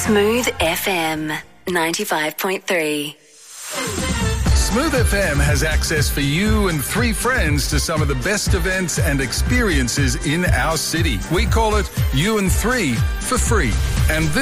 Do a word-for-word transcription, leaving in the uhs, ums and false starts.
Smooth F M ninety-five point three. Smooth F M has access for you and three friends to some of the best events and experiences in our city. We call it You and Three for free. And this